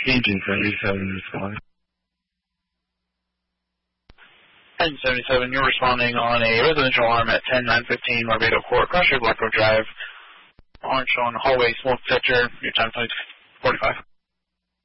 Agent 77 responding. Agent 77, you're responding on a residential alarm at 10915 Barbados Court, Cross Street, Black Road Drive. Orange on hallway smoke detector. Your time 45.